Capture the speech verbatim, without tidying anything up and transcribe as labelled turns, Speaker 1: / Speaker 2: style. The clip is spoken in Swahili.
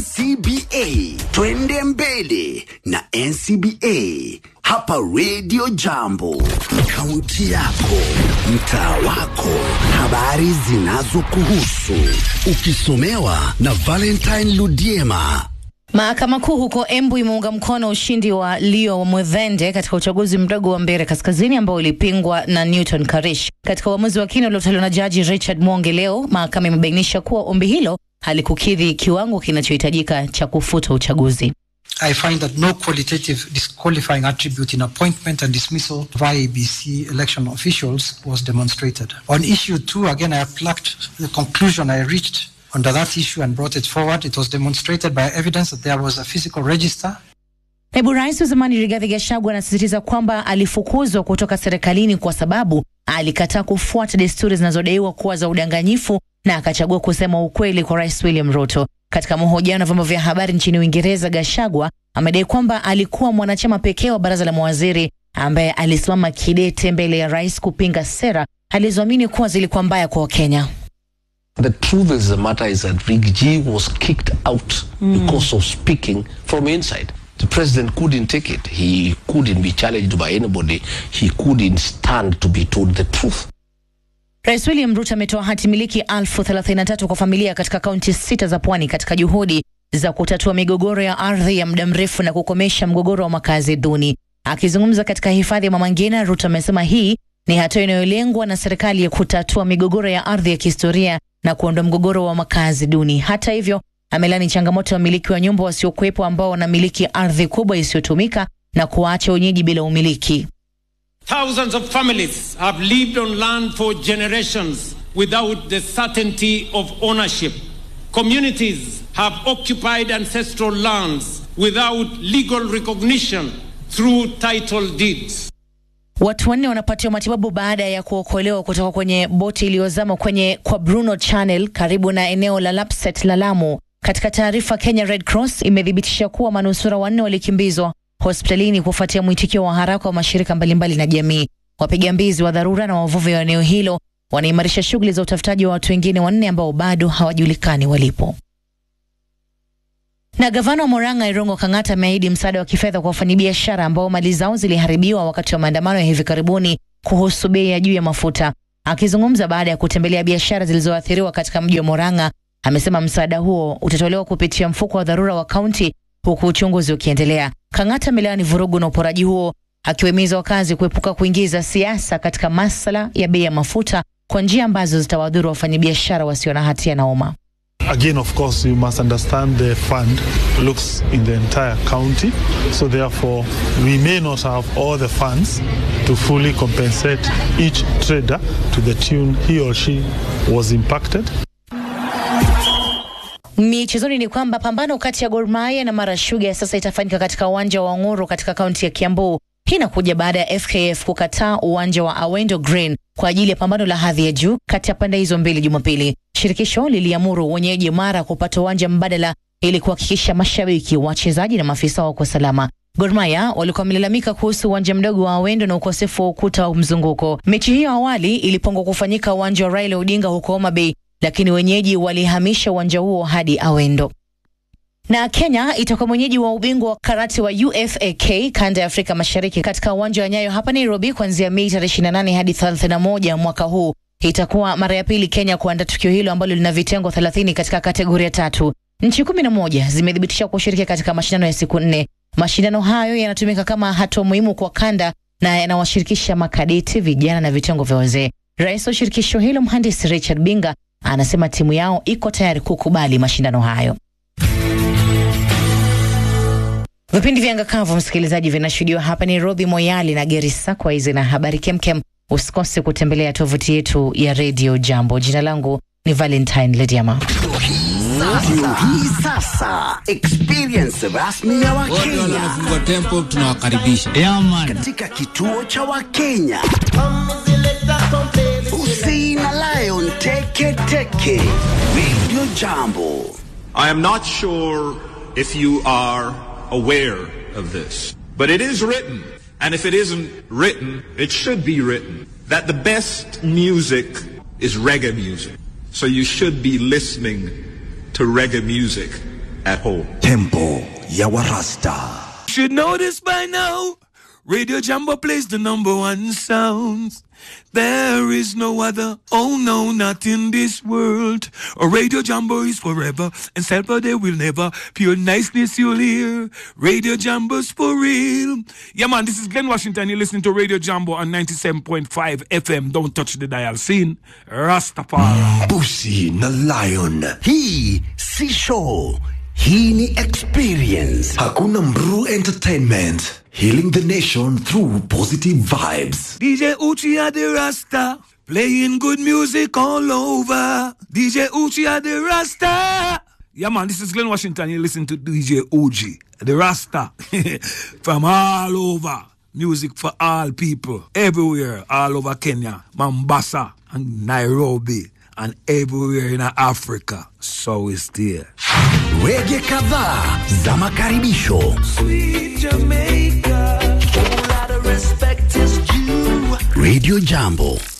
Speaker 1: N C B A, twende mbele na N C B A. Hapa Radio Jambo, kaunti yako, mtaa wako, habari zinazokuhusu, ukisomewa na Valentine Ludiema.
Speaker 2: Mahakama Kuu huko Embu imeunga mkono ushindi wa Leo Muthende katika uchaguzi mdogo wa Mbeere Kaskazini ambao ulipingwa na Newton Karish. Katika uamuzi wa kina uliotolewa na Jaji Richard Mwonge leo, mahakama imebainisha kuwa ombi hilo halikukidhi kiwango kinachohitajika cha kufuta uchaguzi.
Speaker 3: I find that no qualitative disqualifying attribute in appointment and dismissal of I E B C election officials was demonstrated. On issue two, again, I applaud the conclusion I reached under that issue and brought it forward. It was demonstrated by evidence that there was a physical register.
Speaker 2: Naibu Rais wa zamani Rigathi Gachagua anasisitiza kwamba alifukuzwa kutoka serikalini kwa sababu alikataa kufuata desturi zinazodaiwa kuwa za udanganyifu na akachagua kusema ukweli kwa Rais William Ruto. Katika mahojiano na vyombo vya habari nchini Uingereza, Gachagua amedai kwamba alikuwa mwanachama pekee wa baraza la mawaziri ambaye alisimama kidete mbele ya rais kupinga sera alizoamini kuwa zilikuwa mbaya kwa Wakenya.
Speaker 4: The truth is the matter is that Riggy was kicked out mm. because of speaking from inside. The president couldn't take it. He couldn't be challenged by anybody. He couldn't stand to be told the truth.
Speaker 2: Rais William Ruto ametoa hati miliki elfu thelathini na tatu kwa familia katika kaunti sita za pwani katika juhudi za kutatua migogoro ya ardhi ya muda mrefu na kukomesha mgogoro wa makazi duni. Akizungumza katika hifadhi ya Mama Ngina, Ruto amesema hii ni hatua inayolengwa na serikali ya kutatua migogoro ya ardhi ya kihistoria na kuondoa mgogoro wa makazi duni. Hata hivyo, amelani changamoto ya wamiliki wa nyumba wasiokuwepo ambao wanamiliki ardhi kubwa isiyotumika na kuacha wenyeji bila umiliki.
Speaker 5: Thousands of families have lived on land for generations without the certainty of ownership. Communities have occupied ancestral lands without legal recognition through title deeds.
Speaker 2: Watu wanne wanapatiwa matibabu baada ya kuokolewa kutoka kwenye boti iliyozama kwenye kwa Bruno Channel karibu na eneo la Lapset la Lamu. Katika taarifa, Kenya Red Cross imethibitisha kuwa manusura wanne walikimbizwa hospitalini kufuatia mwitikio wa haraka wa mashirika mbalimbali na jamii. Wapiga mbizi wa dharura na wavuvi wa eneo hilo wanaimarisha shughuli za utafutaji wa watu wengine wanne ambao bado hawajulikani walipo. Na gavana wa Murang'a Irungu Kang'ata ameahidi msaada wa kifedha kwa wafanyabiashara ambao mali zao ziliharibiwa wakati wa maandamano ya hivi karibuni kuhusu bei ya juu ya mafuta. Akizungumza baada ya kutembelea biashara zilizoathiriwa katika mji wa Murang'a, amesema msaada huo utatolewa kupitia mfuko wa dharura wa kaunti huku uchunguzi ukiendelea. Kang'ata amelaani vurugu na uporaji huo, akiwahimiza wakazi kuepuka kuingiza siasa katika masuala ya bei ya mafuta kwa njia ambazo zitawadhuru wafanyabiashara wasio na hatia na umma.
Speaker 6: Again, of course, you must understand the fund looks in the entire county. So therefore, we may not have all the funds to fully compensate each trader to the tune he or she was impacted.
Speaker 2: Michezoni ni kwamba pambano kati ya Gor Mahia na Mara Sugar sasa itafanyika katika uwanja wa Ng'oro katika kaunti ya Kiambu. Hii inakuja baada ya F K F kukataa uwanja wa Awendo Green kwa ajili ya pambano la hadhi ya juu kati ya pande hizo mbili Jumapili. Shirikisho liliamuru wenyeji Mara kupata uwanja mbadala ili kuhakikisha mashabiki, wachezaji na maafisa wako salama. Gor Mahia walikuwa wamelalamika kuhusu uwanja mdogo wa Awendo na ukosefu wa ukuta wa mzunguko. Mechi hiyo awali ilipangwa kufanyika uwanja wa Raila Odinga huko Homa Bay, lakini wenyeji walihamisha uwanja huo hadi Awendo. Na Kenya itakuwa mwenyeji wa ubingwa wa karate wa U F A K kanda ya Afrika Mashariki katika uwanja wa Nyayo hapa Nairobi kuanzia Mei tarehe ishirini na nane hadi thelathini na moja mwaka huu. Itakuwa mara ya pili Kenya kuandaa tukio hilo ambalo lina vitengo thelathini katika kategoria tatu. Nchi kumi na moja zimethibitisha kushiriki katika mashindano ya siku nne. Mashindano hayo yanatumika kama hatua muhimu kwa kanda na yanawashirikisha makadeti, vijana na vitengo vya wazee. Rais wa shirikisho hilo Mhandisi Richard Binga anasema timu yao iko tayari kukubali mashindano hayo. Vipindi vya Ngakavu msikilizaji vinashuhudiwa hapa Nairobi, Moyale na Garissa. Kwa hizi na habari kemkem, usikose kutembelea tovuti yetu ya Radio Jambo. Jina langu ni Valentine Lediama.
Speaker 1: Hii sasa experience rasmi ya Wakenya.
Speaker 7: Wote wanafungua tempo, tunawakaribisha.
Speaker 1: Yeah, man. Katika kituo cha Wakenya. Usi na Lion Teke Teke. Radio Jambo.
Speaker 8: I am not sure if you are aware of this, but it is written, and if it isn't written, it should be written, that the best music is reggae music. So you should be listening to reggae music at home.
Speaker 1: Tempo ya Warasta.
Speaker 9: Should know this by now. Radio Jambo plays the number one sounds. There is no other, oh no, not in this world. A Radio Jambo is forever, and Selpa they will never. Pure niceness you'll hear. Radio Jambo's for real. Yeah man, this is Glenn Washington. You're listening to Radio Jambo on ninety-seven point five F M. Don't touch the dial. Scene Rastafari.
Speaker 1: Busi na Lion. Hii si show. Hii ni experience. Hakuna Mru Entertainment. Healing the nation through positive vibes.
Speaker 9: D J Uchi at the Rasta, playing good music all over. D J Uchi at the Rasta. Yeah man, this is Glenn Washington. You listen to D J Uchi, the Rasta, from all over. Music for all people, everywhere, all over Kenya, Mombasa, and Nairobi, and everywhere in Africa. So it's there.
Speaker 1: Reggae kadhaa za makaribisho.
Speaker 9: Sweet Jamaica, all out of respect is due.
Speaker 1: Radio Jambo.